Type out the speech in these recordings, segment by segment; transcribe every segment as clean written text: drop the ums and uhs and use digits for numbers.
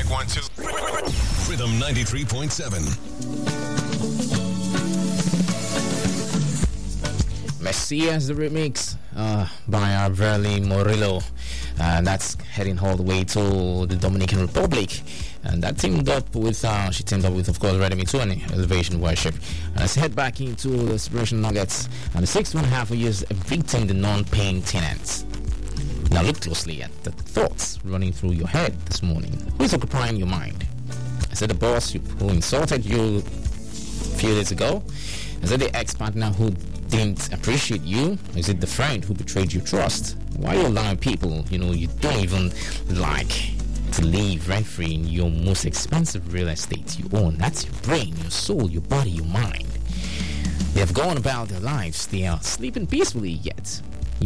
1, 2. Rhythm 93.7. Messias, the remix by Verly Morillo. That's heading all the way to the Dominican Republic. And that teamed up with, of course, Redmi 2 and Elevation Worship. And let's head back into the Inspiration Nuggets. And the 6.5 years evicting the non-paying tenants. Now look closely at the thoughts running through your head this morning. Who is occupying your mind? Is it the boss who insulted you a few days ago? Is it the ex-partner who didn't appreciate you? Or is it the friend who betrayed your trust? Why are you allowing people, you don't even like to live rent-free in your most expensive real estate you own? That's your brain, your soul, your body, your mind. They have gone about their lives. They are sleeping peacefully yet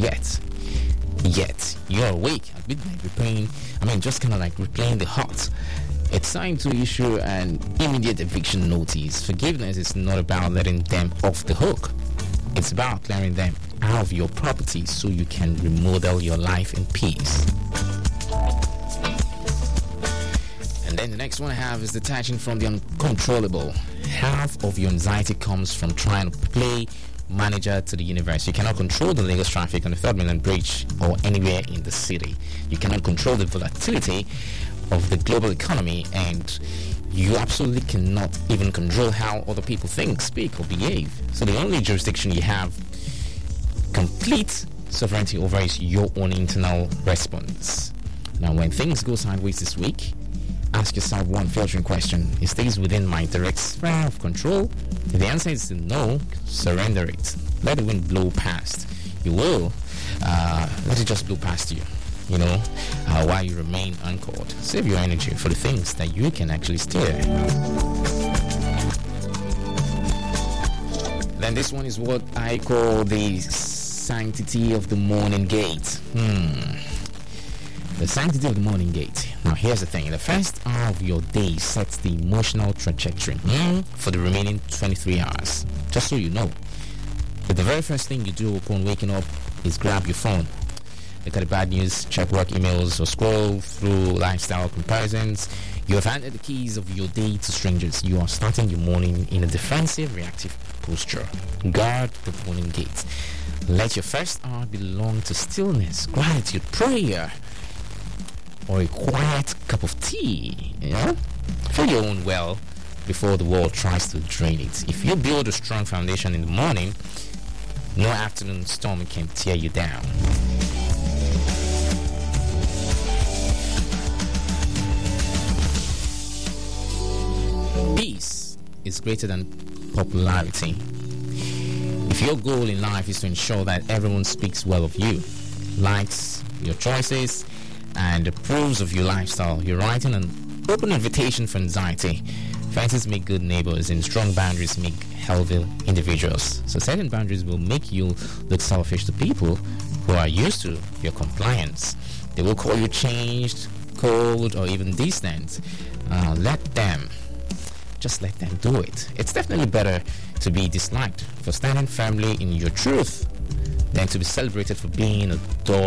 you're awake at midnight just kind of like replaying the hot. It's time to issue an immediate eviction notice. Forgiveness is not about letting them off the hook. It's about clearing them out of your property so you can remodel your life in peace. And then the next one I have is detaching from the uncontrollable. Half of your anxiety comes from trying to play manager to the universe. You cannot control the Lagos traffic on the 3rd Mainland Bridge or anywhere in the city. You cannot control the volatility of the global economy, and you absolutely cannot even control how other people think, speak, or behave. So the only jurisdiction you have complete sovereignty over is your own internal response. Now, when things go sideways this week, ask yourself one filtering question: is this within my direct sphere of control? If the answer is no, surrender it. Let the wind blow past. You will. Let it just blow past you. While you remain anchored. Save your energy for the things that you can actually steer. Then this one is what I call the sanctity of the morning gate. The sanctity of the morning gate. Now here's the thing. The first hour of your day sets the emotional trajectory for the remaining 23 hours. Just so you know. But the very first thing you do upon waking up is grab your phone. Look at the bad news, check work emails, or scroll through lifestyle comparisons. You have handed the keys of your day to strangers. You are starting your morning in a defensive, reactive posture. Guard the morning gate. Let your first hour belong to stillness, gratitude, prayer, or a quiet cup of tea. Fill your own well before the world tries to drain it. If you build a strong foundation in the morning, no afternoon storm can tear you down. Peace is greater than popularity. If your goal in life is to ensure that everyone speaks well of you, likes your choices, and approves of your lifestyle, you're writing an open invitation for anxiety. Fences make good neighbors, and strong boundaries make healthy individuals. So setting boundaries will make you look selfish to people who are used to your compliance. They will call you changed, cold, or even distant. Just let them do it. It's definitely better to be disliked for standing firmly in your truth than to be celebrated for being a dog